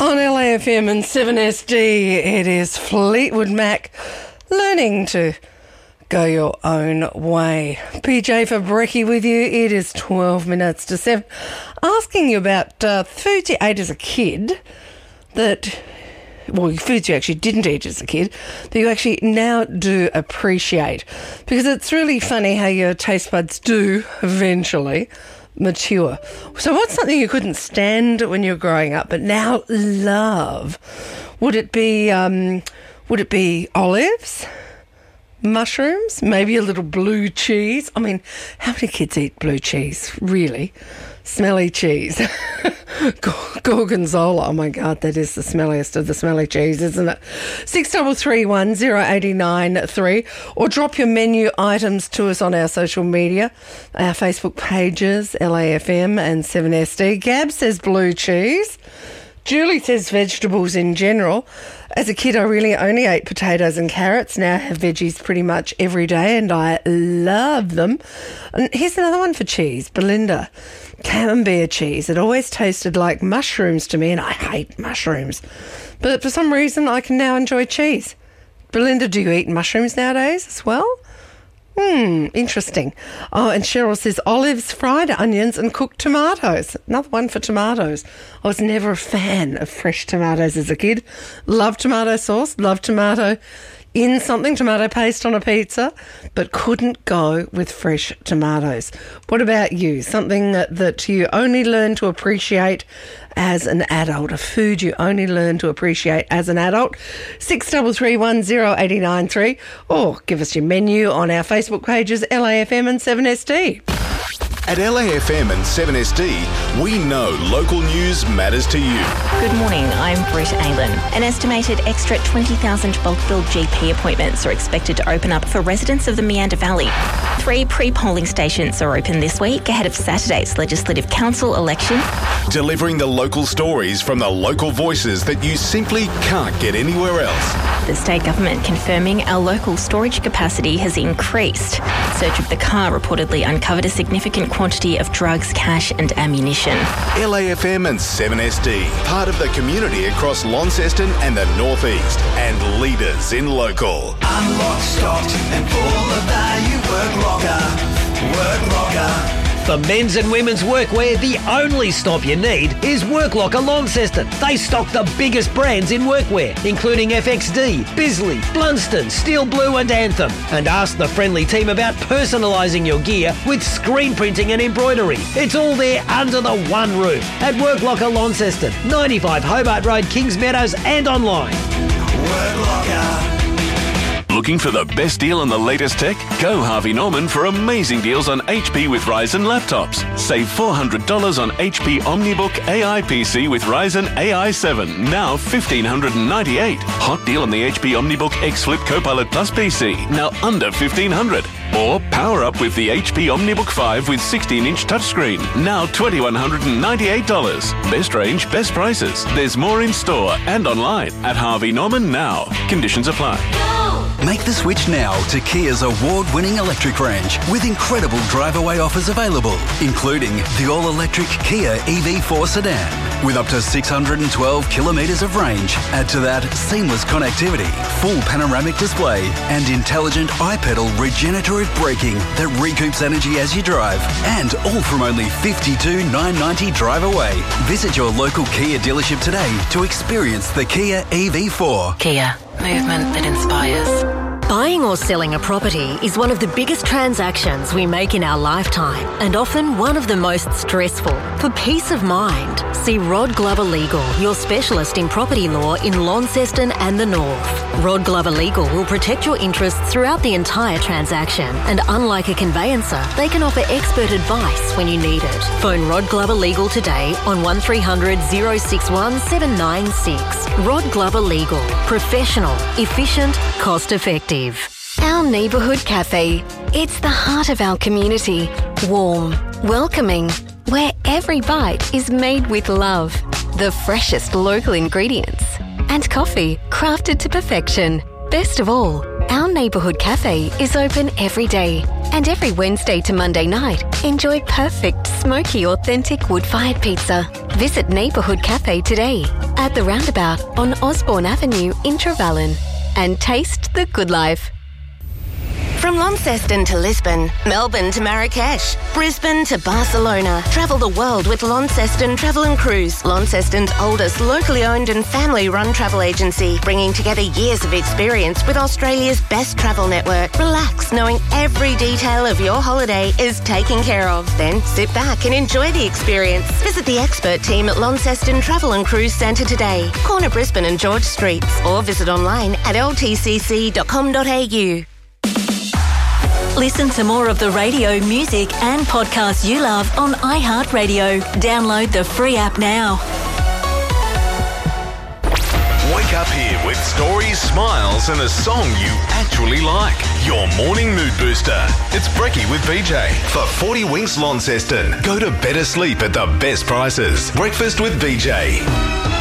On LAFM and 7SD, it is Fleetwood Mac learning to go your own way. PJ Fabrecki with you. It is 12 minutes to 7. Asking you about foods you ate as a kid foods you actually didn't eat as a kid that you actually now do appreciate. Because it's really funny how your taste buds do eventually mature. So what's something you couldn't stand when you were growing up but now love? Would it be olives? Mushrooms? Maybe a little blue cheese? I mean, how many kids eat blue cheese? Really? Smelly cheese. Gorgonzola. Oh my God, that is the smelliest of the smelly cheese, isn't it? 6331 089 3. Or drop your menu items to us on our social media, our Facebook pages, LAFM and 7SD. Gab says blue cheese. Julie says vegetables in general. As a kid, I really only ate potatoes and carrots. Now I have veggies pretty much every day and I love them. And here's another one for cheese. Belinda, camembert cheese. It always tasted like mushrooms to me and I hate mushrooms. But for some reason, I can now enjoy cheese. Belinda, do you eat mushrooms nowadays as well? Interesting. Oh, and Cheryl says olives, fried onions and cooked tomatoes. Another one for tomatoes. I was never a fan of fresh tomatoes as a kid. Loved tomato sauce, loved tomato in something, tomato paste on a pizza, but couldn't go with fresh tomatoes. What about you? Something that you only learn to appreciate as an adult, a food you only learn to appreciate as an adult. 6331 089 3, or give us your menu on our Facebook pages, LAFM and 7SD. At LAFM and 7SD, we know local news matters to you. Good morning, I'm Britt Aylan. An estimated extra 20,000 bulk billed GP appointments are expected to open up for residents of the Meander Valley. 3 pre-polling stations are open this week ahead of Saturday's Legislative Council election. Delivering the local stories from the local voices that you simply can't get anywhere else. The state government confirming our local storage capacity has increased. Search of the car reportedly uncovered a significant quantity of drugs, cash and ammunition. LAFM and 7SD, part of the community across Launceston and the Northeast, and leaders in local. I'm locked, stocked and full of value. Work locker. For men's and women's workwear, the only stop you need is Work Locker Launceston. They stock the biggest brands in workwear, including FXD, Bisley, Blunston, Steel Blue and Anthem. And ask the friendly team about personalising your gear with screen printing and embroidery. It's all there under the one roof at Work Locker Launceston, 95 Hobart Road, Kings Meadows and online. Work locker. Looking for the best deal on the latest tech? Go Harvey Norman for amazing deals on HP with Ryzen laptops. Save $400 on HP OmniBook AI PC with Ryzen AI 7, now $1,598. Hot deal on the HP OmniBook X Flip Copilot Plus PC, now under $1,500. Or power up with the HP OmniBook 5 with 16-inch touchscreen, now $2,198. Best range, best prices. There's more in store and online at Harvey Norman now. Conditions apply. Make the switch now to Kia's award-winning electric range with incredible drive-away offers available, including the all-electric Kia EV4 sedan with up to 612 kilometres of range. Add to that seamless connectivity, full panoramic display and intelligent iPedal regenerative braking that recoups energy as you drive, and all from only $52,990 drive away. Visit your local Kia dealership today to experience the Kia EV4. Kia, movement that inspires. Buying or selling a property is one of the biggest transactions we make in our lifetime and often one of the most stressful. For peace of mind, see Rod Glover Legal, your specialist in property law in Launceston and the North. Rod Glover Legal will protect your interests throughout the entire transaction, and unlike a conveyancer, they can offer expert advice when you need it. Phone Rod Glover Legal today on 1300 061 796. Rod Glover Legal. Professional, efficient, cost-effective. Our neighbourhood cafe. It's the heart of our community. Warm, welcoming, where every bite is made with love. The freshest local ingredients. And coffee crafted to perfection. Best of all, our neighbourhood cafe is open every day. And every Wednesday to Monday night, enjoy perfect, smoky, authentic wood-fired pizza. Visit Neighbourhood Cafe today. at the roundabout on Osborne Avenue in Trevellyn. And taste the good life. From Launceston to Lisbon, Melbourne to Marrakesh, Brisbane to Barcelona. Travel the world with Launceston Travel and Cruise, Launceston's oldest locally owned and family-run travel agency, bringing together years of experience with Australia's best travel network. Relax, knowing every detail of your holiday is taken care of. Then sit back and enjoy the experience. Visit the expert team at Launceston Travel and Cruise Centre today, corner Brisbane and George Streets, or visit online at ltcc.com.au. Listen to more of the radio, music and podcasts you love on iHeartRadio. Download the free app now. Wake up here with stories, smiles and a song you actually like. Your morning mood booster. It's Brekkie with BJ. For 40 Winks Launceston. Go to better sleep at the best prices. Breakfast with BJ.